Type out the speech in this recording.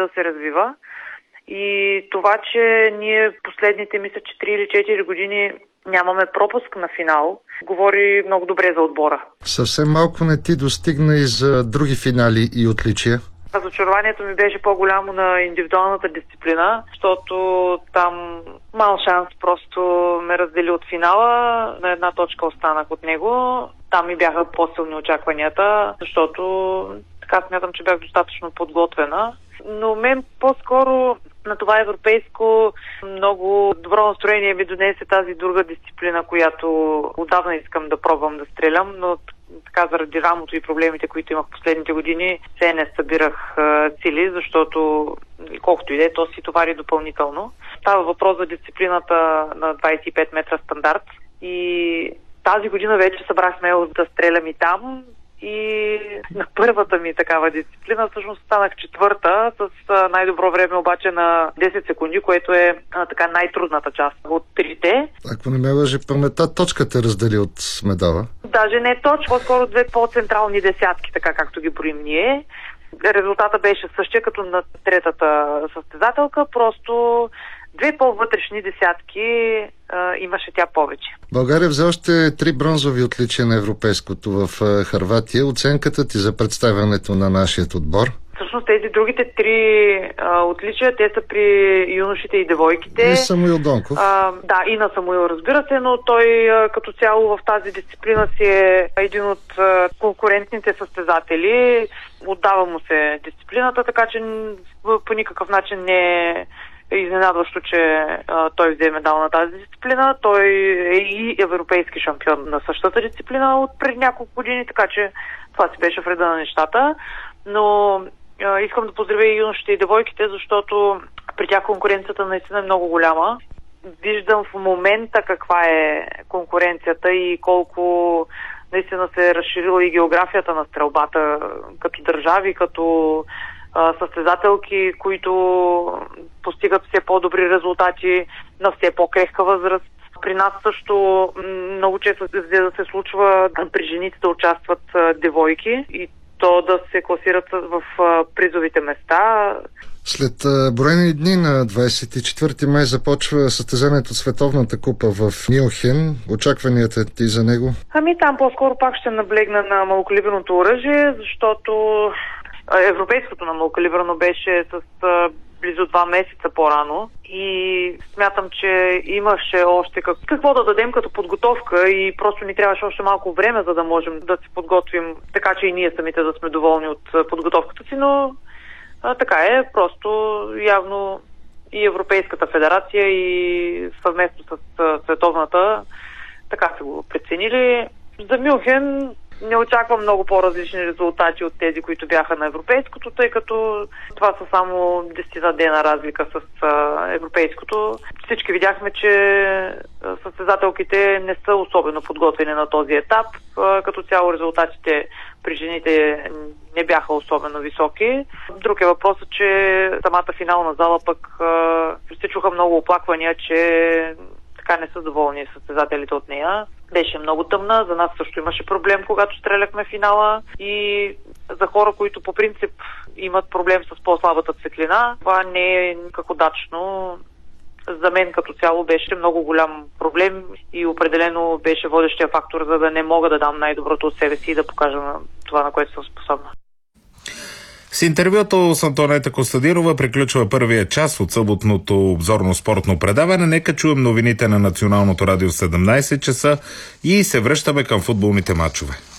да се развива. И това, че ние последните, мисля, че 3 или 4 години нямаме пропуск на финал, говори много добре за отбора. Съвсем малко не ти достигна и за други финали и отличия? Разочарованието ми беше по-голямо на индивидуалната дисциплина, защото там мал шанс просто ме раздели от финала. На една точка останах от него. Там ми бяха по-силни очакванията, защото така смятам, че бях достатъчно подготвена. Но мен по-скоро на това европейско много добро настроение ми донесе тази друга дисциплина, която отдавна искам да пробвам да стрелям, но така заради рамото и проблемите, които имах последните години, все не събирах сили, защото колкото и да е, то си товари допълнително. Става въпрос за дисциплината на 25 метра стандарт и тази година вече събрах смелост да стрелям и там. И на първата ми такава дисциплина всъщност станах четвърта с най-добро време обаче на 10 секунди, което е така най-трудната част от трите. Ако не ме лъже паметта, точката раздели от медала? Даже не точка, по-скоро две по-централни десятки, така както ги броим ние. Резултата беше същия като на третата състезателка, просто две по-вътрешни десятки имаше тя повече. България взе още 3 бронзови отличия на европейското в Хърватия. Оценката ти за представянето на нашия отбор? Всъщност тези другите 3 отличия, те са при юношите и девойките. И Самуил Донков. Да, и на Самуил, разбира се, но той като цяло в тази дисциплина си е един от конкурентните състезатели. Отдава му се дисциплината, така че по никакъв начин не е изненадващо, че той взе медал на тази дисциплина. Той е и европейски шампион на същата дисциплина от преди няколко години, така че това си беше в реда на нещата. Но искам да поздравя и юношите и девойките, защото при тях конкуренцията наистина е много голяма. Виждам в момента каква е конкуренцията и колко наистина се е разширила и географията на стрелбата като държави, като състезателки, които постигат все по-добри резултати на все по-крехка възраст. При нас също много често да се случва при жените да участват девойки и то да се класират в призовите места. След броени дни на 24 май започва състезанието от Световната купа в Мюнхен. Очакванията ти за него? Там по-скоро пак ще наблегна на малокалиберното оръжие, защото европейското на малокалиберно беше с близо 2 месеца по-рано и смятам, че имаше още какво да дадем като подготовка и просто ни трябваше още малко време, за да можем да се подготвим, така че и ние самите да сме доволни от подготовката си, но така е, просто явно и Европейската федерация и съвместно с Световната така са го преценили. За Мюнхен не очаквам много по-различни резултати от тези, които бяха на европейското, тъй като това са само 10 дена разлика с европейското. Всички видяхме, че състезателките не са особено подготвени на този етап. Като цяло резултатите при жените не бяха особено високи. Друг е въпросът, че самата финална зала пък се чуха много оплаквания, че така не са доволни състезателите от нея. Беше много тъмна, за нас също имаше проблем, когато стреляхме финала и за хора, които по принцип имат проблем с по-слабата светлина, това не е никак удачно. За мен като цяло беше много голям проблем и определено беше водещия фактор, за да не мога да дам най-доброто от себе си и да покажа на това, на което съм способна. С интервюто с Антонета Костадинова приключва първия час от съботното обзорно спортно предаване. Нека чуем новините на Националното радио в 17 часа и се връщаме към футболните матчове.